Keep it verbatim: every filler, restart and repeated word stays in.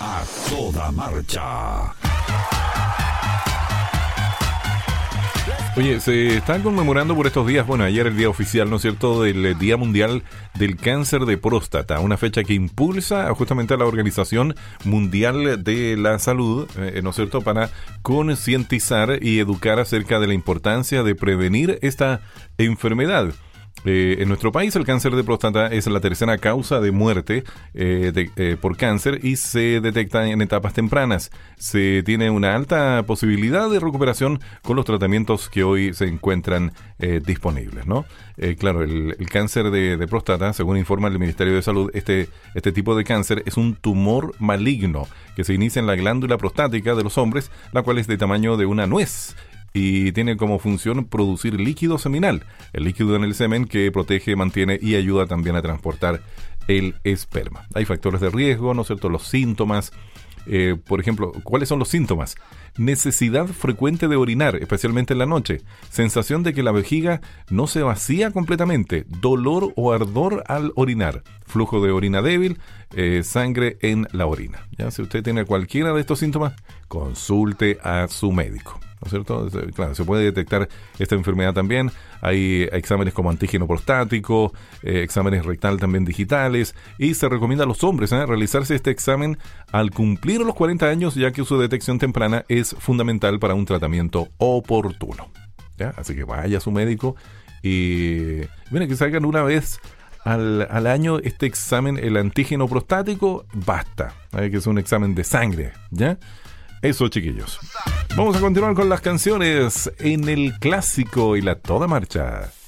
A toda marcha. Oye, se está conmemorando por estos días, bueno, ayer el día oficial, ¿no es cierto?, del Día Mundial del Cáncer de Próstata, una fecha que impulsa justamente a la Organización Mundial de la Salud, eh, ¿no es cierto?, para concientizar y educar acerca de la importancia de prevenir esta enfermedad. Eh, en nuestro país el cáncer de próstata es la tercera causa de muerte eh, de, eh, por cáncer y se detecta en etapas tempranas. Se tiene una alta posibilidad de recuperación con los tratamientos que hoy se encuentran eh, disponibles, ¿no? Eh, claro, el, el cáncer de, de próstata, según informa el Ministerio de Salud, este, este tipo de cáncer es un tumor maligno que se inicia en la glándula prostática de los hombres, la cual es de tamaño de una nuez y tiene como función producir líquido seminal, el líquido en el semen que protege, mantiene y ayuda también a transportar el esperma. Hay factores de riesgo, ¿no es cierto?, los síntomas, eh, por ejemplo, ¿cuáles son los síntomas? Necesidad frecuente de orinar, especialmente en la noche, sensación de que la vejiga no se vacía completamente, dolor o ardor al orinar, flujo de orina débil, eh, sangre en la orina. ¿Ya? Si usted tiene cualquiera de estos síntomas, consulte a su médico, ¿no es cierto? Claro, se puede detectar esta enfermedad también. Hay exámenes como antígeno prostático, eh, exámenes rectal también digitales, y se recomienda a los hombres ¿eh? realizarse este examen al cumplir los cuarenta años, ya que su detección temprana es fundamental para un tratamiento oportuno. ¿Ya? Así que vaya a su médico y bueno, que salgan una vez al, al año este examen, el antígeno prostático, basta, ¿eh? que es un examen de sangre, ¿ya? Eso, chiquillos. Vamos a continuar con las canciones en el clásico y la toda marcha.